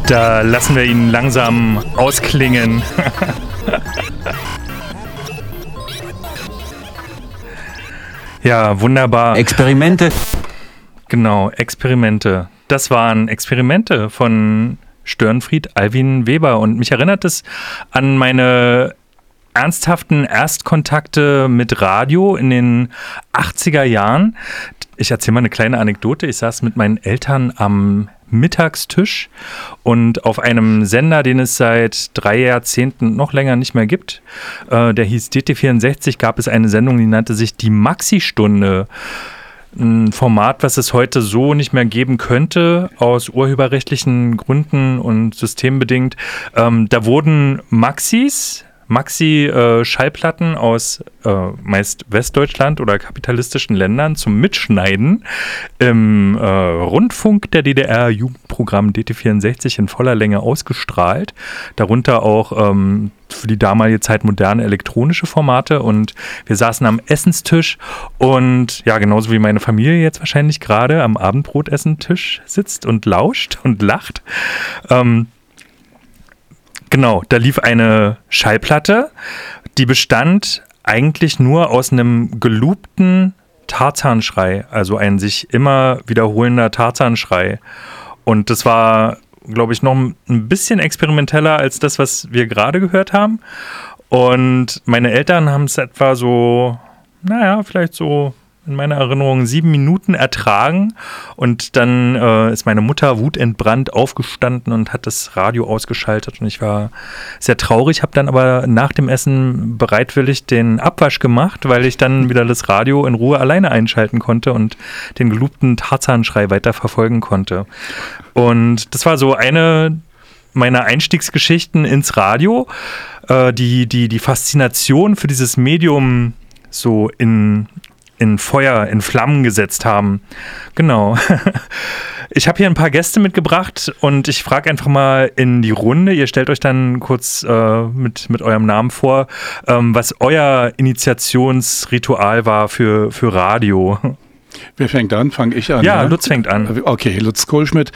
Da lassen wir ihn langsam ausklingen. Ja, wunderbar. Experimente. Genau, Experimente. Das waren Experimente von Störenfried Alwin Weber. Und mich erinnert es an meine ernsthaften Erstkontakte mit Radio in den 80er Jahren. Ich erzähle mal eine kleine Anekdote. Ich saß mit meinen Eltern am Mittagstisch und auf einem Sender, den es seit 3 Jahrzehnten noch länger nicht mehr gibt, der hieß DT64, gab es eine Sendung, die nannte sich die Maxi-Stunde. Ein Format, was es heute so nicht mehr geben könnte, aus urheberrechtlichen Gründen und systembedingt. Da wurden Maxi-Schallplatten aus meist Westdeutschland oder kapitalistischen Ländern zum Mitschneiden im Rundfunk der DDR Jugendprogramm DT64 in voller Länge ausgestrahlt. Darunter auch für die damalige Zeit moderne elektronische Formate, und wir saßen am Essenstisch und ja, genauso wie meine Familie jetzt wahrscheinlich gerade am Abendbrotessentisch sitzt und lauscht und lacht. Genau, da lief eine Schallplatte, die bestand eigentlich nur aus einem geloopten Tarzanschrei, also ein sich immer wiederholender Tarzanschrei. Und das war, glaube ich, noch ein bisschen experimenteller als das, was wir gerade gehört haben. Und meine Eltern haben es etwa so, vielleicht so in meiner Erinnerung 7 Minuten ertragen, und dann ist meine Mutter wutentbrannt aufgestanden und hat das Radio ausgeschaltet, und ich war sehr traurig, habe dann aber nach dem Essen bereitwillig den Abwasch gemacht, weil ich dann wieder das Radio in Ruhe alleine einschalten konnte und den geloopten Tarzanschrei weiter verfolgen konnte. Und das war so eine meiner Einstiegsgeschichten ins Radio, die Faszination für dieses Medium so in Feuer, in Flammen gesetzt haben. Genau. Ich habe hier ein paar Gäste mitgebracht und ich frage einfach mal in die Runde. Ihr stellt euch dann kurz mit eurem Namen vor, was euer Initiationsritual war für Radio. Wer fängt an? Fange ich an? Ja, Lutz fängt an. Okay, Lutz Kohlschmidt.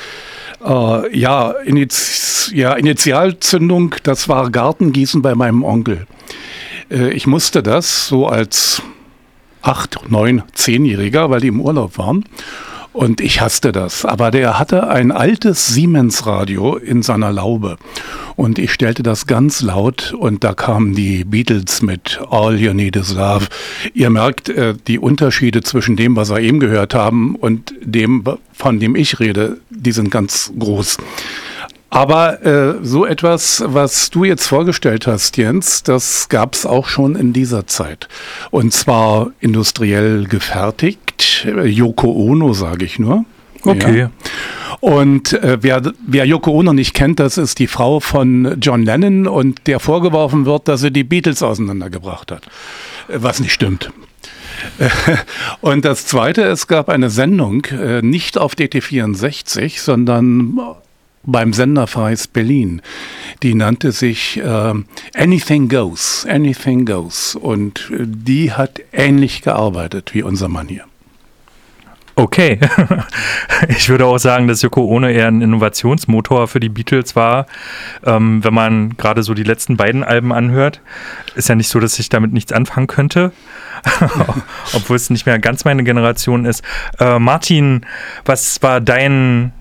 Initialzündung, das war Gartengießen bei meinem Onkel. Ich musste das so als 8-, 9-, 10-Jähriger, weil die im Urlaub waren. Und ich hasste das. Aber der hatte ein altes Siemens-Radio in seiner Laube. Und ich stellte das ganz laut, und da kamen die Beatles mit All You Need Is Love. Ihr merkt die Unterschiede zwischen dem, was wir eben gehört haben, und dem, von dem ich rede, die sind ganz groß. Aber so etwas, was du jetzt vorgestellt hast, Jens, das gab es auch schon in dieser Zeit. Und zwar industriell gefertigt. Yoko Ono, sage ich nur. Okay. Ja. Und wer Yoko Ono nicht kennt, das ist die Frau von John Lennon, und der vorgeworfen wird, dass sie die Beatles auseinandergebracht hat. Was nicht stimmt. Und das Zweite, es gab eine Sendung, nicht auf DT64, sondern beim Sender Freies Berlin. Die nannte sich Anything Goes, Anything Goes. Und die hat ähnlich gearbeitet wie unser Mann hier. Okay. Ich würde auch sagen, dass Yoko Ono eher ein Innovationsmotor für die Beatles war. Wenn man gerade so die letzten beiden Alben anhört, ist ja nicht so, dass ich damit nichts anfangen könnte. Obwohl es nicht mehr ganz meine Generation ist. Martin, was war dein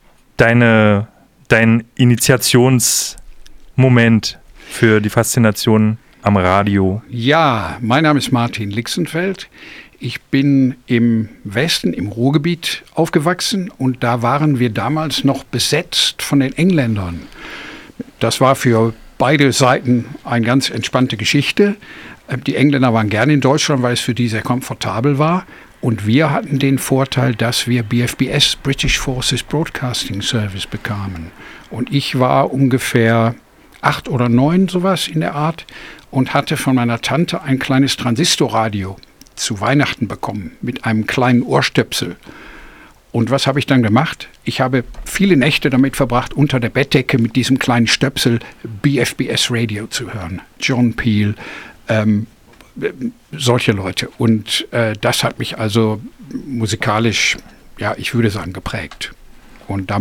Initiationsmoment für die Faszination am Radio? Ja, mein Name ist Martin Lixenfeld. Ich bin im Westen, im Ruhrgebiet aufgewachsen, und da waren wir damals noch besetzt von den Engländern. Das war für beide Seiten eine ganz entspannte Geschichte. Die Engländer waren gerne in Deutschland, weil es für die sehr komfortabel war. Und wir hatten den Vorteil, dass wir BFBS, British Forces Broadcasting Service, bekamen. Und ich war ungefähr 8 oder 9, sowas in der Art, und hatte von meiner Tante ein kleines Transistorradio zu Weihnachten bekommen mit einem kleinen Ohrstöpsel. Und was habe ich dann gemacht? Ich habe viele Nächte damit verbracht, unter der Bettdecke mit diesem kleinen Stöpsel BFBS Radio zu hören. John Peel, solche Leute. Und das hat mich also musikalisch, ja, ich würde sagen, geprägt. Und